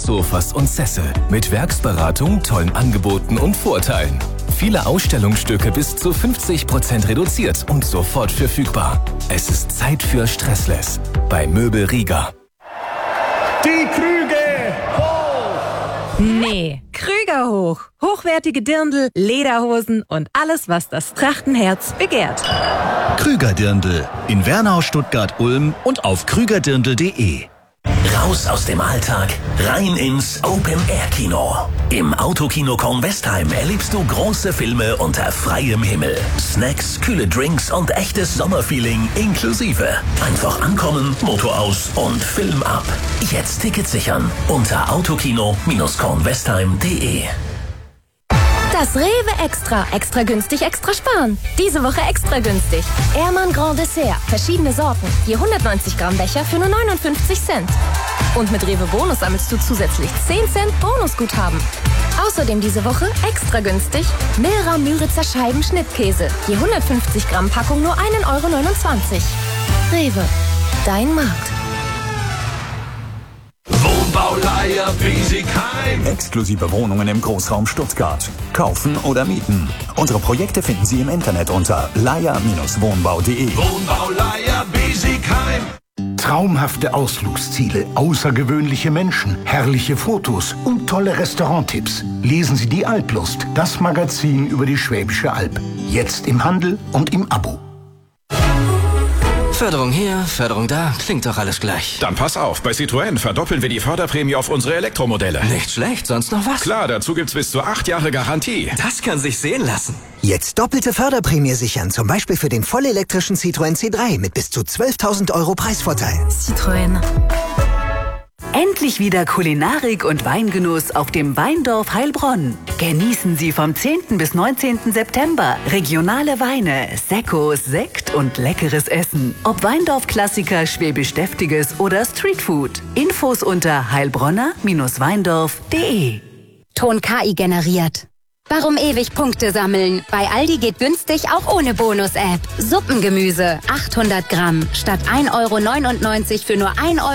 Sofas und Sessel. Mit Werksberatung, tollen Angeboten und Vorteilen. Viele Ausstellungsstücke bis zu 50% reduziert und sofort verfügbar. Es ist Zeit für Stressless bei Möbel Rieger. Die Krüge hoch! Nee, Krüger hoch. Hochwertige Dirndl, Lederhosen und alles, was das Trachtenherz begehrt. Krüger Dirndl in Wernau, Stuttgart, Ulm und auf krügerdirndl.de. Raus aus dem Alltag, rein ins Open-Air-Kino. Im Autokino Kornwestheim erlebst du große Filme unter freiem Himmel. Snacks, kühle Drinks und echtes Sommerfeeling inklusive. Einfach ankommen, Motor aus und Film ab. Jetzt Tickets sichern unter autokino-kornwestheim.de. Das Rewe Extra. Extra günstig, extra sparen. Diese Woche extra günstig. Ehrmann Grand Dessert. Verschiedene Sorten. Je 190 Gramm Becher für nur 59 Cent. Und mit Rewe Bonus sammelst du zusätzlich 10 Cent Bonusguthaben. Außerdem diese Woche extra günstig Milra Müritzer Scheiben Schnittkäse. Je 150 Gramm Packung nur 1,29 Euro. Rewe. Dein Markt. Wohnbauleiher Biesigheim. Exklusive Wohnungen im Großraum Stuttgart. Kaufen oder mieten. Unsere Projekte finden Sie im Internet unter leier-wohnbau.de. Wohnbauleiher Biesigheim. Traumhafte Ausflugsziele, außergewöhnliche Menschen, herrliche Fotos und tolle Restauranttipps. Lesen Sie die Alplust, das Magazin über die Schwäbische Alb. Jetzt im Handel und im Abo. Förderung hier, Förderung da, klingt doch alles gleich. Dann pass auf, bei Citroën verdoppeln wir die Förderprämie auf unsere Elektromodelle. Nicht schlecht, sonst noch was? Klar, dazu gibt's bis zu 8 Jahre Garantie. Das kann sich sehen lassen. Jetzt doppelte Förderprämie sichern, zum Beispiel für den vollelektrischen Citroën C3 mit bis zu 12.000 € Preisvorteil. Citroën. Endlich wieder Kulinarik und Weingenuss auf dem Weindorf Heilbronn. Genießen Sie vom 10. bis 19. September regionale Weine, Sekkos, Sekt und leckeres Essen. Ob Weindorf-Klassiker, Schwäbisch-Deftiges oder Streetfood. Infos unter heilbronner-weindorf.de. Ton KI generiert. Warum ewig Punkte sammeln? Bei Aldi geht günstig auch ohne Bonus-App. Suppengemüse, 800 Gramm, statt 1,99 € für nur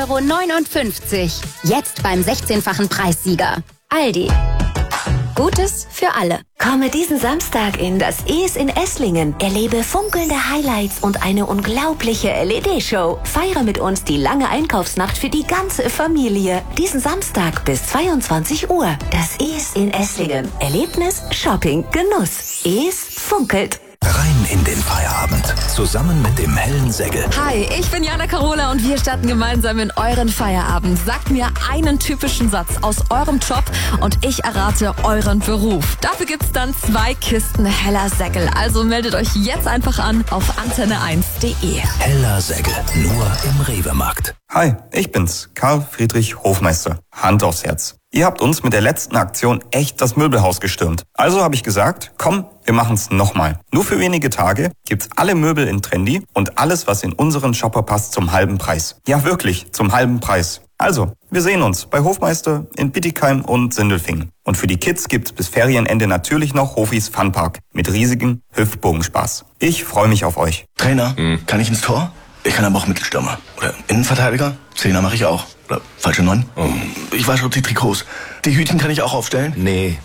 1,59 €. Jetzt beim 16-fachen Preissieger. Aldi. Gutes für alle. Komme diesen Samstag in das Es in Esslingen. Erlebe funkelnde Highlights und eine unglaubliche LED-Show. Feiere mit uns die lange Einkaufsnacht für die ganze Familie. Diesen Samstag bis 22 Uhr. Das Es in Esslingen. Erlebnis, Shopping, Genuss. Es funkelt. Rein in den Feierabend. Zusammen mit dem hellen Segel. Hi, ich bin Jana Carola und wir starten gemeinsam in euren Feierabend. Sagt mir einen typischen Satz aus eurem Job und ich errate euren Beruf. Dafür gibt's dann 2 Kisten heller Segel. Also meldet euch jetzt einfach an auf antenne1.de. Heller Segel. Nur im Rewe-Markt. Hi, ich bin's, Karl Friedrich Hofmeister. Hand aufs Herz. Ihr habt uns mit der letzten Aktion echt das Möbelhaus gestürmt. Also habe ich gesagt, komm, wir machen's nochmal. Nur für wenige Tage gibt's alle Möbel in Trendy und alles, was in unseren Shopper passt, zum halben Preis. Ja, wirklich, zum halben Preis. Also, wir sehen uns bei Hofmeister in Bietigheim und Sindelfingen. Und für die Kids gibt's bis Ferienende natürlich noch Hofis Funpark mit riesigem Hüftbogenspaß. Ich freue mich auf euch. Trainer, kann ich ins Tor? Ich kann aber auch Mittelstürmer. Oder Innenverteidiger. Zehner mache ich auch. Oder falsche 9. Ich wasche die Trikots. Die Hütchen kann ich auch aufstellen? Nee.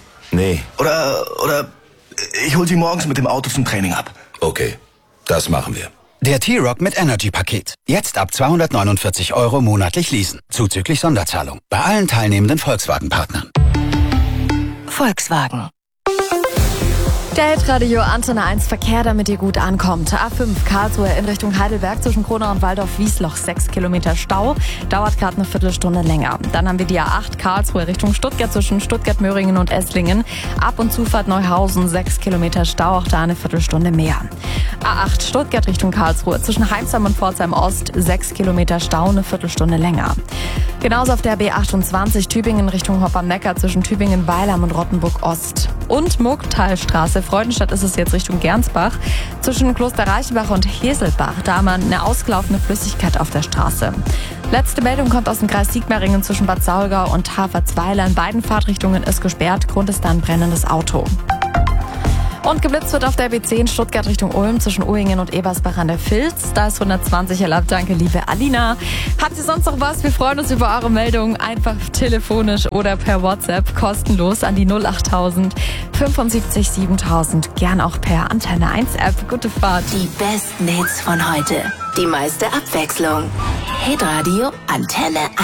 Oder ich hol sie morgens mit dem Auto zum Training ab. Okay, das machen wir. Der T-Rock mit Energy-Paket. Jetzt ab 249 € monatlich leasen. Zuzüglich Sonderzahlung. Bei allen teilnehmenden Volkswagen-Partnern. Volkswagen. Der Hitradio Antenne 1 Verkehr, damit ihr gut ankommt. A5 Karlsruhe in Richtung Heidelberg zwischen Kronau und Waldorf-Wiesloch 6 Kilometer Stau. Dauert gerade eine Viertelstunde länger. Dann haben wir die A8 Karlsruhe Richtung Stuttgart zwischen Stuttgart-Möhringen und Esslingen. Ab- und Zufahrt Neuhausen 6 Kilometer Stau, auch da eine Viertelstunde mehr. A8 Stuttgart Richtung Karlsruhe zwischen Heimsheim und Pforzheim Ost 6 Kilometer Stau, eine Viertelstunde länger. Genauso auf der B28 Tübingen Richtung Hopper-Neckar zwischen Tübingen-Weilheim und Rottenburg-Ost. Und Murgtalstraße, Freudenstadt ist es jetzt Richtung Gernsbach. Zwischen Kloster Reichenbach und Heselbach, da haben wir eine ausgelaufene Flüssigkeit auf der Straße. Letzte Meldung kommt aus dem Kreis Sigmaringen zwischen Bad Saulgau und Haverzweiler. In beiden Fahrtrichtungen ist gesperrt, Grund ist dann ein brennendes Auto. Und geblitzt wird auf der B10 Stuttgart Richtung Ulm zwischen Uhingen und Ebersbach an der Filz. Da ist 120 erlaubt. Danke, liebe Alina. Habt ihr sonst noch was? Wir freuen uns über eure Meldungen. Einfach telefonisch oder per WhatsApp kostenlos an die 08000 75 7000. Gern auch per Antenne 1 App. Gute Fahrt. Die besten Hits von heute. Die meiste Abwechslung. Hitradio Antenne 1.